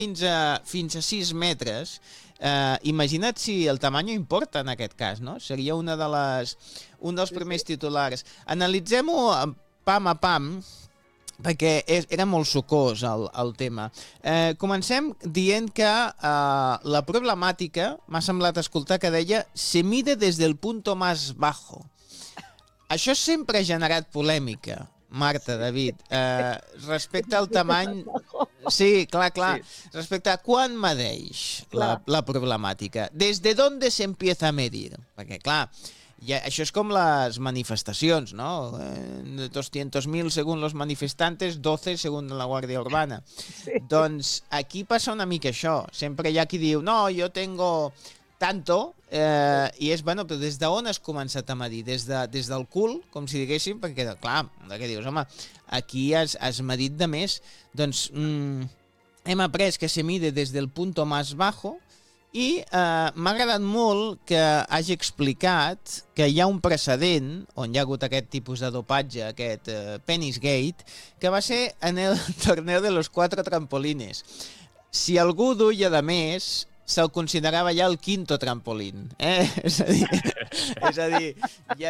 fins a 6 metres, imagina't si el tamany importa en aquest cas, no? Seria un dels primers titulars. Analitzem-ho pam a pam, perquè era molt sucós el tema. Comencem dient que la problemàtica, m'ha semblat escoltar que deia se mide desde el punto más bajo. Això sempre ha generat polèmica, Marta, David, respecte al tamany... Sí, clar. Sí. Respecte a quan medeix la problemàtica. ¿Desde dónde se empieza a medir? Perquè, clar, això és com les manifestacions, ¿no? 200.000 según los manifestantes, 12 según la Guàrdia Urbana. Sí. Doncs aquí passa una mica això. Sempre hi ha qui diu, no, jo tengo tanto, i és, bueno, però des d'on has començat a medir? Des del cul, com si diguéssim, perquè, clar, que dius, home, aquí has medit de més. Doncs hem après que se mide des del punto más bajo i m'ha agradat molt que hagi explicat que hi ha un precedent on hi ha hagut aquest tipus de dopatge, aquest Penis Gate, que va ser en el torneo de los 4 trampolines. Si algú duia de més, se'l considerava ja el quinto trampolín. És a dir, hi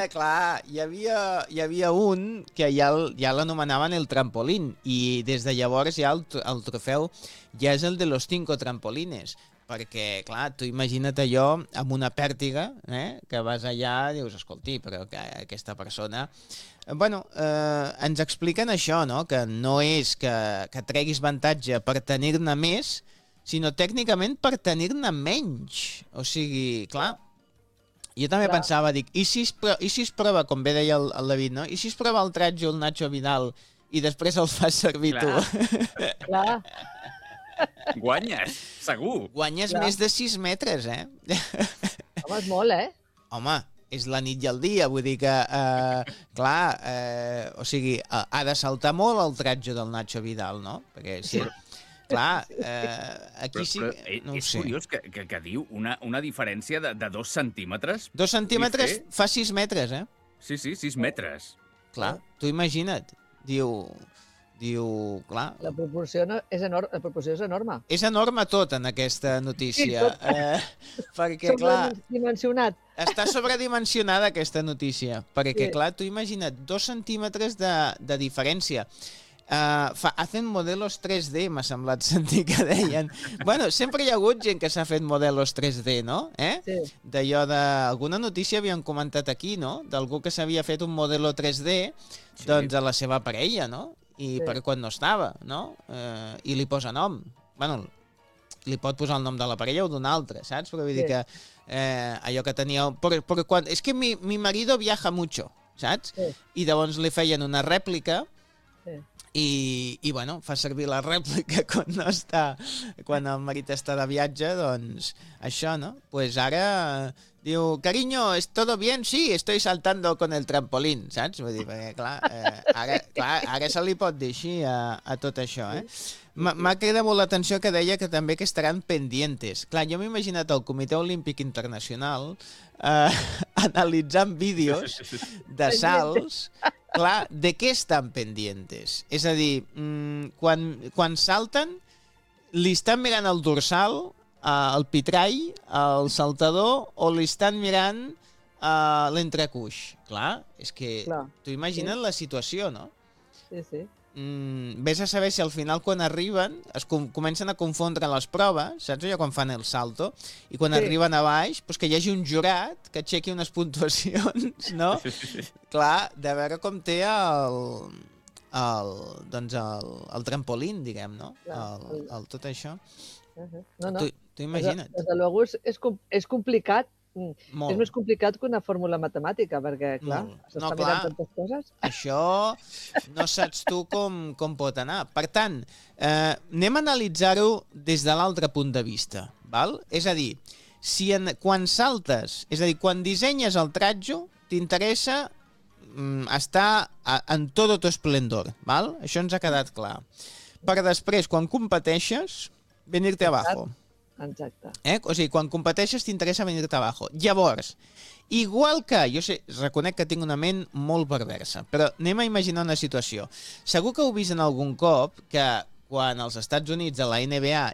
havia un que ja l'anomenaven el trampolín i des de llavors ja el trofeu ja és el de los 5 trampolines. Perquè, clar, tu imagina't allò amb una pèrtiga, que vas allà i dius, escolti, però que aquesta persona... Bueno, ens expliquen això, no?, que no és que treguis avantatge per tenir-ne més, sinó tècnicament per tenir-ne menys. O sigui, clar, jo també pensava, dic, i si es prova, com bé deia el David, no?, i si es prova el Tratjo, el Nacho Vidal, i després el fas servir tu? Clar. Guanyes, segur. Guanyes més de 6 metres, Home, és molt, Home, és la nit i el dia, vull dir que, clar, o sigui, ha de saltar molt el Tratjo del Nacho Vidal, no? Perquè, sí, clar, aquí sí... No és curiós que diu una diferència de 2 centímetres. 2 centímetres fa 6 metres, Sí, 6 metres. Clar, tu imagina't, diu, clar... La proporció és enorme. És enorme tot en aquesta notícia. Perquè, clar... Sobredimensionat. Està sobredimensionada aquesta notícia. Perquè, clar, tu imagina't, 2 centímetres de diferència. Hacen modelos 3D, m'ha semblat sentir que deien. Bueno, sempre hi ha hagut gent que s'ha fet modelos 3D, no? Sí. D'allò alguna notícia havien comentat aquí, no? D'algú que s'havia fet un modelo 3D, doncs a la seva parella, no? I per quan no estava, no? I li posa nom. Bueno, li pot posar el nom de la parella o d'un altre, saps? Perquè vull dir que allò que tenia... És que mi marido viaja mucho, saps? I llavors li feien una rèplica i bueno, fa servir la rèplica quan el marit està de viatge, doncs això, no? Pues ara diu, cariño, ¿es todo bien? Sí, estoy saltando con el trampolín, saps? Vull dir, perquè clar, ara se li pot dir així a tot això, M'ha cridat molt l'atenció que deia que també que estaran pendientes. Clar, jo m'he imaginat el Comitè Olímpic Internacional analitzant vídeos de salts. Clar, de què estan pendientes? És a dir, quan salten, li estan mirant el dorsal, el pitrall, el saltador, o li estan mirant l'entrecuix? Clar, és que tu imagina't la situació, no? Sí. Ves a saber si al final quan arriben es comencen a confondre les proves, saps allò quan fan el salto, i quan arriben a baix pues que hi hagi un jurat que aixequi unes puntuacions, no? Clar, de veure com té el trampolín, diguem, no? Tot això. Tu imagina't. Des de luego és complicat. Molt. És més complicat que una fórmula matemàtica, perquè, clar, s'està mirant tantes coses. Això no saps tu com pot anar. Per tant, anem a analitzar-ho des de l'altre punt de vista, val? És a dir, quan saltes, és a dir, quan dissenyes el Tratjo, t'interessa estar en tot tu esplendor, val? Això ens ha quedat clar. Per després, quan competeixes, venir-te abajo. Exacte. O sigui, quan competeixes t'interessa venir-te abajo. Llavors, igual que... Jo reconec que tinc una ment molt perversa, però anem a imaginar una situació. Segur que heu vist en algun cop que quan als Estats Units, a la NBA,